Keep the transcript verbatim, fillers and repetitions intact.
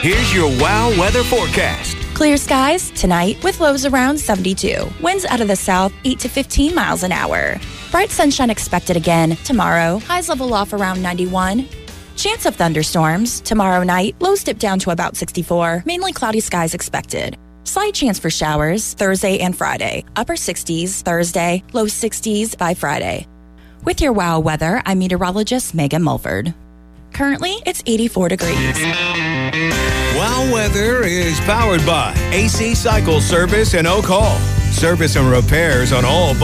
Here's your Wow weather forecast. Clear skies tonight with lows around seventy-two. Winds out of the south eight to fifteen miles an hour. Bright sunshine expected again tomorrow. Highs level off around ninety-one. Chance of thunderstorms tomorrow night. Lows dip down to about sixty-four. Mainly cloudy skies expected. Slight chance for showers Thursday and Friday. Upper sixties Thursday, low sixties by Friday. With your Wow weather, I'm meteorologist Megan Mulford. Currently, it's eighty-four degrees. Wow weather is powered by A C Cycle Service and Oak Hall. Service and repairs on all